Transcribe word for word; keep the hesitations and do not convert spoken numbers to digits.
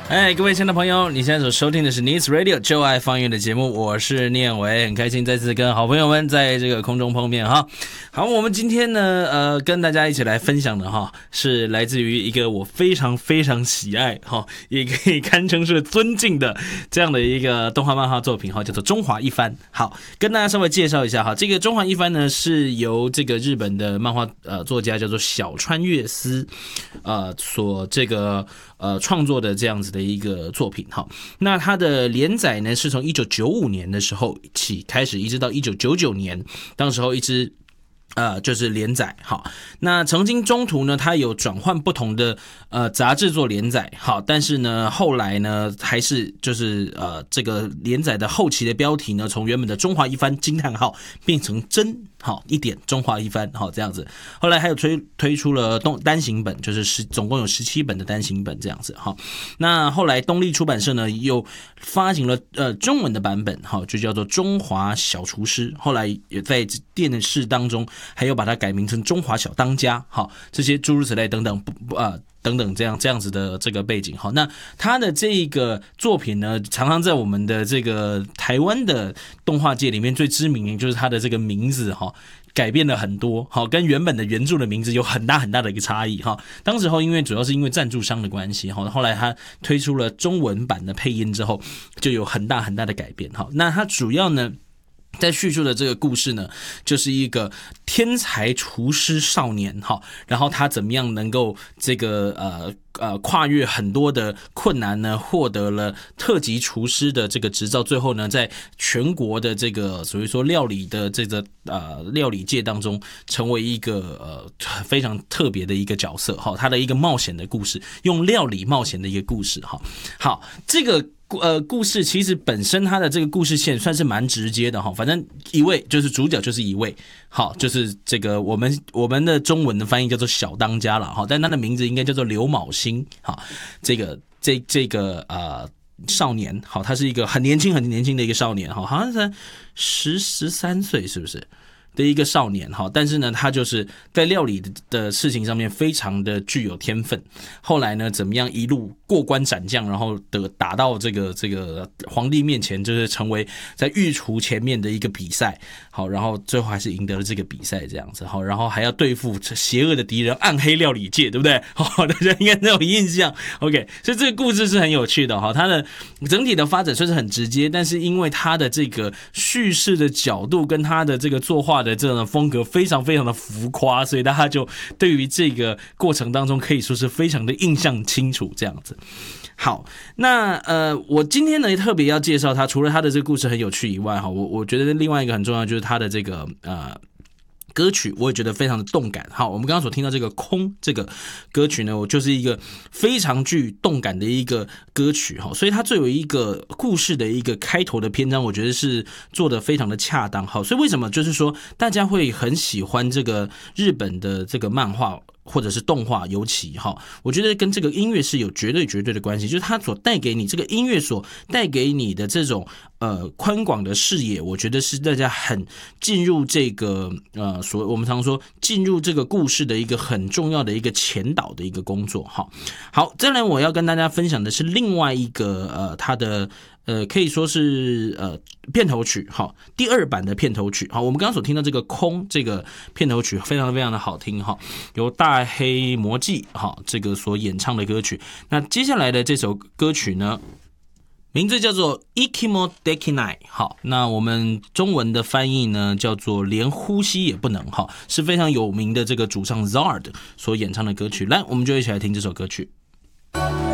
哎，各位亲爱的朋友，你现在所收听的是 Needs Radio 就爱放乐的节目，我是念伟，很开心再次跟好朋友们在这个空中碰面哈。好，我们今天呢，呃，跟大家一起来分享的哈，是来自于一个我非常非常喜爱哈，也可以堪称是尊敬的这样的一个动画漫画作品哈，叫做《中华一番》。好，跟大家稍微介绍一下哈，这个《中华一番》呢是由这个日本的漫画呃作家叫做小川悦司呃所这个呃创作的这样子的一个作品哈。那它的连载呢是从一九九五年的时候起开始，一直到一九九九年，当时候一直呃，就是连载好，那曾经中途呢，它有转换不同的呃杂志做连载好，但是呢，后来呢，还是就是呃这个连载的后期的标题呢，从原本的中华一番惊叹号变成真好一点中华一番好这样子，后来还有推推出了动单行本，就是十总共有十七本的单行本这样子好，那后来东立出版社呢又发行了呃中文的版本好，就叫做中华小厨师，后来也在电视当中。还有把它改名成中华小当家，好，这些诸如此类等等不不啊、呃、等等这样这样子的这个背景，好，那他的这个作品呢，常常在我们的这个台湾的动画界里面最知名的就是他的这个名字哈。改变了很多，好，跟原本的原著的名字有很大很大的一个差异哈。当时候因为主要是因为赞助商的关系，后来他推出了中文版的配音之后，就有很大很大的改变。好，那他主要呢。在叙述的这个故事呢，就是一个天才厨师少年哈，然后他怎么样能够这个呃呃跨越很多的困难呢，获得了特级厨师的这个执照，最后呢，在全国的这个所谓说料理的这个呃料理界当中，成为一个呃非常特别的一个角色哈，他的一个冒险的故事，用料理冒险的一个故事哈。好，这个。呃，故事其实本身它的这个故事线算是蛮直接的哈，反正一位就是主角就是一位，好，就是这个我们我们的中文的翻译叫做小当家了哈，但他的名字应该叫做刘昴星哈，这个这这个呃少年好，他是一个很年轻很年轻的一个少年哈，好像才十十三岁是不是？的一个少年哈，但是呢，他就是在料理的事情上面非常的具有天分。后来呢，怎么样一路过关斩将，然后得打到这个这个皇帝面前，就是成为在御厨前面的一个比赛。好，然后最后还是赢得了这个比赛这样子。好，然后还要对付邪恶的敌人暗黑料理界，对不对？好，大家应该都有印象。OK， 所以这个故事是很有趣的哈。它的整体的发展虽是很直接，但是因为它的这个叙事的角度跟它的这个作画的这种风格非常非常的浮夸，所以大家就对于这个过程当中可以说是非常的印象清楚这样子。好，那呃，我今天呢特别要介绍他，除了他的这个故事很有趣以外，哈，我我觉得另外一个很重要就是他的这个呃。歌曲我也觉得非常的动感。好，我们刚刚所听到这个空这个歌曲呢，我就是一个非常具动感的一个歌曲哈，所以它作为一个故事的一个开头的篇章，我觉得是做的非常的恰当。好，所以为什么就是说大家会很喜欢这个日本的这个漫画？或者是动画，尤其哈，我觉得跟这个音乐是有绝对绝对的关系，就是它所带给你这个音乐所带给你的这种呃宽广的视野，我觉得是大家很进入这个呃所我们常说进入这个故事的一个很重要的一个前导的一个工作哈。好，再来我要跟大家分享的是另外一个呃它的。呃，可以说是呃片头曲，好，第二版的片头曲，好，我们刚刚所听到这个空这个片头曲非常非常的好听哈，由大黑魔记好这个所演唱的歌曲。那接下来的这首歌曲呢，名字叫做 Ikimo Dekinai， 好，那我们中文的翻译呢叫做连呼吸也不能，好，是非常有名的这个主唱 Zard 所演唱的歌曲。来，我们就一起来听这首歌曲。